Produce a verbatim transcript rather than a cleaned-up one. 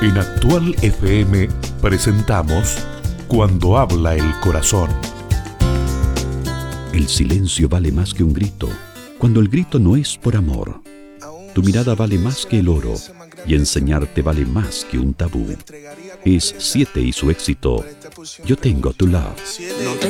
En Actual F M presentamos Cuando habla el corazón. El silencio vale más que un grito, cuando el grito no es por amor. Tu mirada vale más que el oro, y enseñarte vale más que un tabú. Es siete y su éxito. Yo tengo tu love. No te